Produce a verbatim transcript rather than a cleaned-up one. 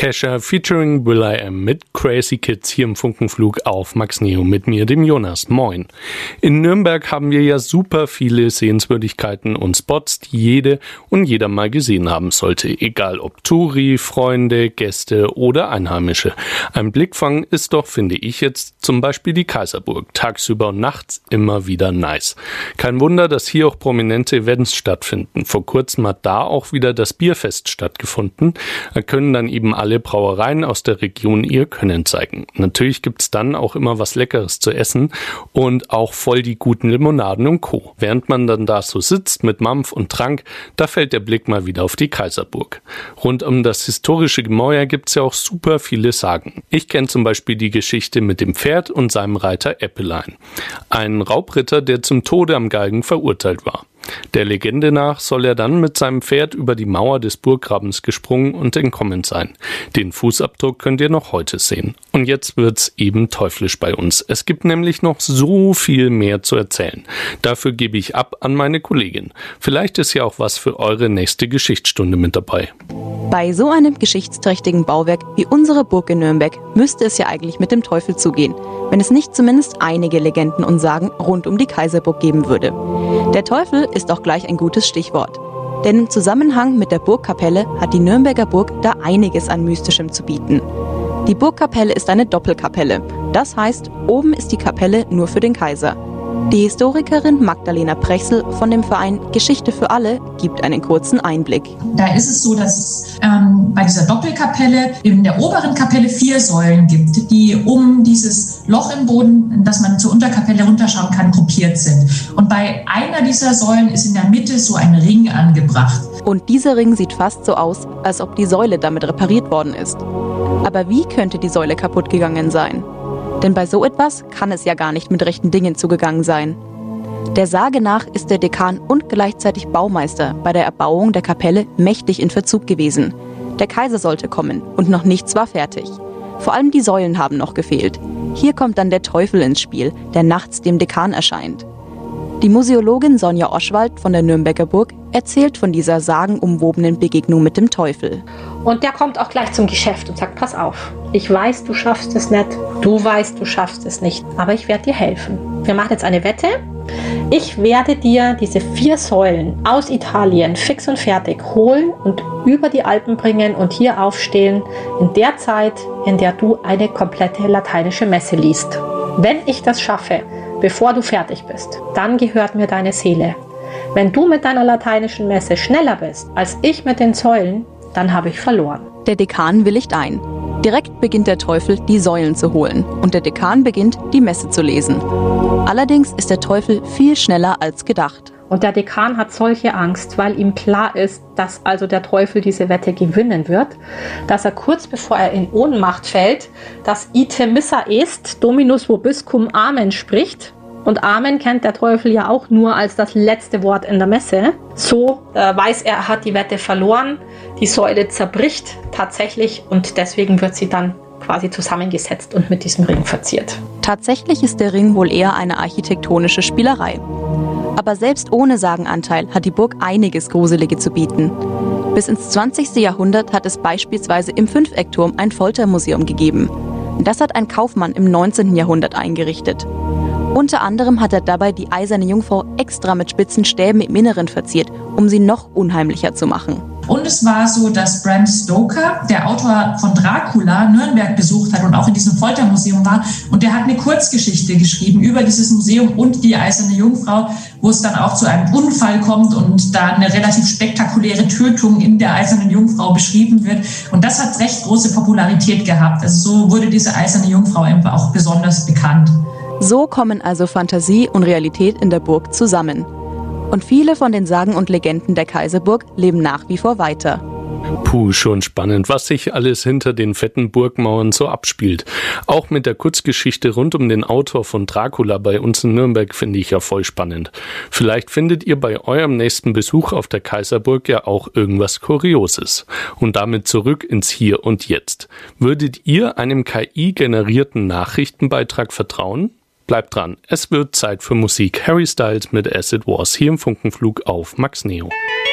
Kesha featuring will.i.am mit Crazy Kids hier im Funkenflug auf Max Neo mit mir, dem Jonas. Moin. In Nürnberg haben wir ja super viele Sehenswürdigkeiten und Spots, die jede und jeder mal gesehen haben sollte. Egal ob Touri, Freunde, Gäste oder Einheimische. Ein Blickfang ist doch, finde ich jetzt, zum Beispiel die Kaiserburg. Tagsüber und nachts immer wieder nice. Kein Wunder, dass hier auch prominente Events stattfinden. Vor kurzem hat da auch wieder das Bierfest stattgefunden. Da können dann eben alle Brauereien aus der Region ihr Können zeigen. Natürlich gibt's dann auch immer was Leckeres zu essen und auch voll die guten Limonaden und Co. Während man dann da so sitzt mit Mampf und Trank, da fällt der Blick mal wieder auf die Kaiserburg. Rund um das historische Gemäuer gibt's ja auch super viele Sagen. Ich kenne zum Beispiel die Geschichte mit dem Pferd und seinem Reiter Eppelein. Ein Raubritter, der zum Tode am Galgen verurteilt war. Der Legende nach soll er dann mit seinem Pferd über die Mauer des Burggrabens gesprungen und entkommen sein. Den Fußabdruck könnt ihr noch heute sehen. Und jetzt wird's eben teuflisch bei uns. Es gibt nämlich noch so viel mehr zu erzählen. Dafür gebe ich ab an meine Kollegin. Vielleicht ist ja auch was für eure nächste Geschichtsstunde mit dabei. Bei so einem geschichtsträchtigen Bauwerk wie unsere Burg in Nürnberg müsste es ja eigentlich mit dem Teufel zugehen, wenn es nicht zumindest einige Legenden und Sagen rund um die Kaiserburg geben würde. Der Teufel ist auch gleich ein gutes Stichwort. Denn im Zusammenhang mit der Burgkapelle hat die Nürnberger Burg da einiges an Mystischem zu bieten. Die Burgkapelle ist eine Doppelkapelle. Das heißt, oben ist die Kapelle nur für den Kaiser. Die Historikerin Magdalena Prechsel von dem Verein Geschichte für alle gibt einen kurzen Einblick. Da ist es so, dass es ähm, bei dieser Doppelkapelle in der oberen Kapelle vier Säulen gibt, die um dieses Loch im Boden, das man zur Unterkapelle runterschauen kann, gruppiert sind. Und bei einer dieser Säulen ist in der Mitte so ein Ring angebracht. Und dieser Ring sieht fast so aus, als ob die Säule damit repariert worden ist. Aber wie könnte die Säule kaputt gegangen sein? Denn bei so etwas kann es ja gar nicht mit rechten Dingen zugegangen sein. Der Sage nach ist der Dekan und gleichzeitig Baumeister bei der Erbauung der Kapelle mächtig in Verzug gewesen. Der Kaiser sollte kommen und noch nichts war fertig. Vor allem die Säulen haben noch gefehlt. Hier kommt dann der Teufel ins Spiel, der nachts dem Dekan erscheint. Die Museologin Sonja Oschwald von der Nürnberger Burg erzählt von dieser sagenumwobenen Begegnung mit dem Teufel. Und der kommt auch gleich zum Geschäft und sagt, pass auf, ich weiß, du schaffst es nicht, du weißt, du schaffst es nicht, aber ich werde dir helfen. Wir machen jetzt eine Wette. Ich werde dir diese vier Säulen aus Italien fix und fertig holen und über die Alpen bringen und hier aufstehen in der Zeit, in der du eine komplette lateinische Messe liest. Wenn ich das schaffe, bevor du fertig bist, dann gehört mir deine Seele. Wenn du mit deiner lateinischen Messe schneller bist als ich mit den Säulen, dann habe ich verloren. Der Dekan willigt ein. Direkt beginnt der Teufel, die Säulen zu holen. Und der Dekan beginnt, die Messe zu lesen. Allerdings ist der Teufel viel schneller als gedacht. Und der Dekan hat solche Angst, weil ihm klar ist, dass also der Teufel diese Wette gewinnen wird, dass er kurz bevor er in Ohnmacht fällt, das Ite missa est, Dominus vobiscum Amen spricht. Und Amen kennt der Teufel ja auch nur als das letzte Wort in der Messe. So äh, weiß er, er hat die Wette verloren, die Säule zerbricht tatsächlich und deswegen wird sie dann quasi zusammengesetzt und mit diesem Ring verziert. Tatsächlich ist der Ring wohl eher eine architektonische Spielerei. Aber selbst ohne Sagenanteil hat die Burg einiges Gruselige zu bieten. Bis ins zwanzigste Jahrhundert hat es beispielsweise im Fünfeckturm ein Foltermuseum gegeben. Das hat ein Kaufmann im neunzehnten Jahrhundert eingerichtet. Unter anderem hat er dabei die eiserne Jungfrau extra mit spitzen Stäben im Inneren verziert, um sie noch unheimlicher zu machen. Und es war so, dass Bram Stoker, der Autor von Dracula, Nürnberg besucht hat und auch in diesem Foltermuseum war. Und der hat eine Kurzgeschichte geschrieben über dieses Museum und die eiserne Jungfrau, wo es dann auch zu einem Unfall kommt und da eine relativ spektakuläre Tötung in der eisernen Jungfrau beschrieben wird. Und das hat recht große Popularität gehabt. Also so wurde diese eiserne Jungfrau eben auch besonders bekannt. So kommen also Fantasie und Realität in der Burg zusammen. Und viele von den Sagen und Legenden der Kaiserburg leben nach wie vor weiter. Puh, schon spannend, was sich alles hinter den fetten Burgmauern so abspielt. Auch mit der Kurzgeschichte rund um den Autor von Dracula bei uns in Nürnberg finde ich ja voll spannend. Vielleicht findet ihr bei eurem nächsten Besuch auf der Kaiserburg ja auch irgendwas Kurioses. Und damit zurück ins Hier und Jetzt. Würdet ihr einem K I-generierten Nachrichtenbeitrag vertrauen? Bleibt dran, es wird Zeit für Musik. Harry Styles mit As It Was hier im Funkenflug auf Max Neo.